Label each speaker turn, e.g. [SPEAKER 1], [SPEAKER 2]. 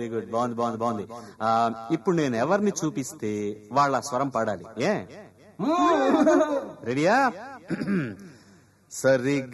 [SPEAKER 1] Good, బాగుంది బాగుంది బాగుంది. ఇప్పుడు నేను ఎవరిని చూపిస్తే వాళ్ళ స్వరం పాడాలి. రెడీయా? సరి